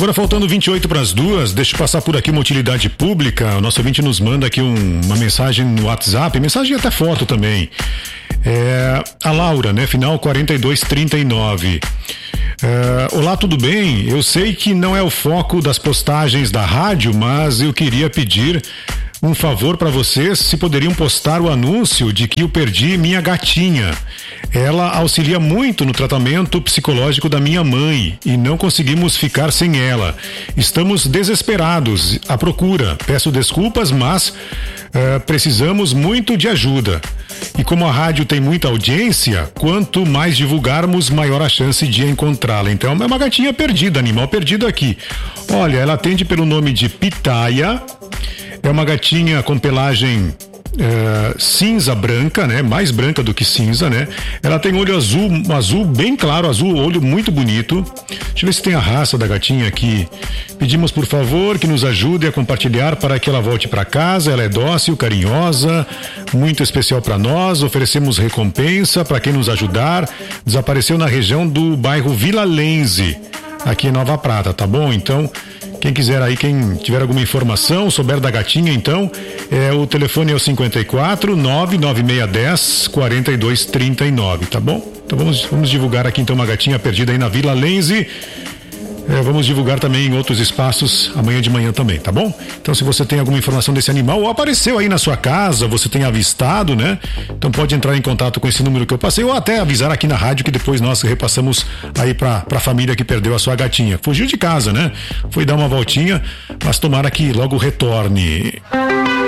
Agora faltando 28 para as 2, deixa eu passar por aqui uma utilidade pública. O nosso ouvinte nos manda aqui uma mensagem no WhatsApp, mensagem e até foto também. A Laura, né? Final 4239. Olá, tudo bem? Eu sei que não é o foco das postagens da rádio, mas eu queria pedir um favor para vocês, se poderiam postar o anúncio de que eu perdi minha gatinha. Ela auxilia muito no tratamento psicológico da minha mãe e não conseguimos ficar sem ela. Estamos desesperados à procura. Peço desculpas, mas precisamos muito de ajuda. E como a rádio tem muita audiência, quanto mais divulgarmos, maior a chance de encontrá-la. Então é uma gatinha perdida, animal perdido aqui. Olha, ela atende pelo nome de Pitaia. É uma gatinha com pelagem cinza branca, né? Mais branca do que cinza, né? Ela tem olho azul, um azul bem claro, azul, olho muito bonito. Deixa eu ver se tem a raça da gatinha aqui. Pedimos, por favor, que nos ajude a compartilhar para que ela volte para casa. Ela é dócil, carinhosa, muito especial para nós. Oferecemos recompensa para quem nos ajudar. Desapareceu na região do bairro Vila Lense, aqui em Nova Prata, tá bom? Então, quem quiser aí, quem tiver alguma informação, souber da gatinha, então, o telefone é o 54 99610 4239, tá bom? Então vamos divulgar aqui então uma gatinha perdida aí na Vila Lense. Vamos divulgar também em outros espaços amanhã de manhã também, tá bom? Então, se você tem alguma informação desse animal ou apareceu aí na sua casa, você tem avistado, né? Então pode entrar em contato com esse número que eu passei ou até avisar aqui na rádio que depois nós repassamos aí pra família que perdeu a sua gatinha. Fugiu de casa, né? Foi dar uma voltinha, mas tomara que logo retorne.